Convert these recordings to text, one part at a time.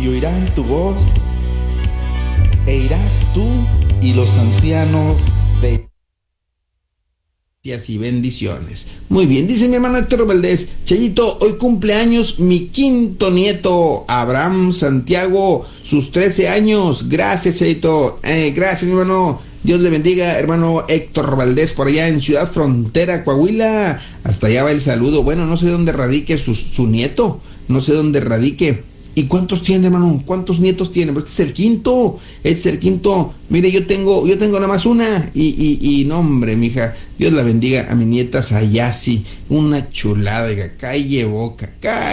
y oirán tu voz, e irás tú y los ancianos de... Y bendiciones. Muy bien, dice mi hermano Héctor Valdés: Chayito, hoy cumple años mi quinto nieto, Abraham Santiago, sus 13 años. Gracias, Chayito. Gracias, mi hermano. Dios le bendiga, hermano Héctor Valdés, por allá en Ciudad Frontera, Coahuila. Hasta allá va el saludo. Bueno, no sé dónde radique su nieto. No sé dónde radique. ¿Y cuántos tiene, hermano? ¿Cuántos nietos tiene? Pues este es el quinto. Este es el quinto. Mire, yo tengo nada más una. Y no, hombre, mija. Dios la bendiga a mi nieta Sayasi. Una chulada, calle boca.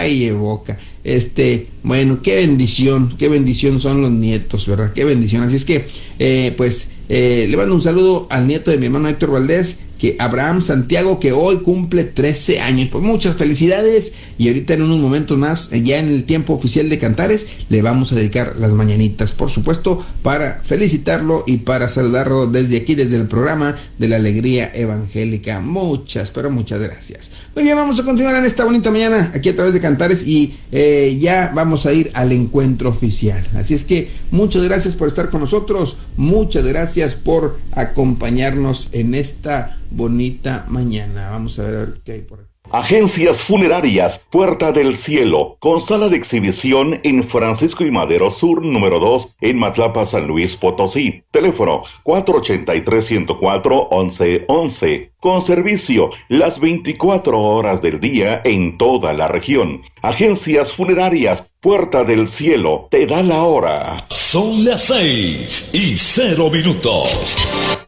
Bueno, qué bendición son los nietos, ¿verdad? Qué bendición. Así es que, le mando un saludo al nieto de mi hermano Héctor Valdés, que Abraham Santiago, que hoy cumple 13 años. Pues muchas felicidades. Y ahorita en unos momentos más, ya en el tiempo oficial de Cantares, le vamos a dedicar las mañanitas, por supuesto, para felicitarlo y para saludarlo desde aquí, desde el programa de la Alegría Evangélica. Muchas gracias. Muy bien, vamos a continuar en esta bonita mañana aquí a través de Cantares y ya vamos a ir al encuentro oficial. Así es que muchas gracias por estar con nosotros. Muchas gracias por acompañarnos en esta bonita mañana. Vamos a ver qué hay por aquí. Agencias Funerarias Puerta del Cielo, con sala de exhibición en Francisco y Madero Sur, número 2, en Matlapa, San Luis Potosí. Teléfono 483-104-1111. Con servicio las 24 horas del día en toda la región. Agencias Funerarias Puerta del Cielo te da la hora. Son las 6:00 y 0 minutos.